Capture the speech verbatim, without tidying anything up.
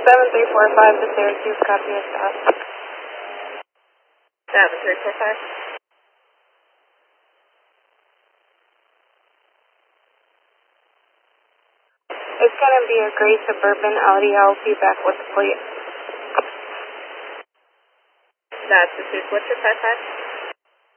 seven three four five to Syracuse, copy your stop. seven three four five. It's going to be a gray Suburban Audi. I'll be back with the plate. That's the two. What's your five five?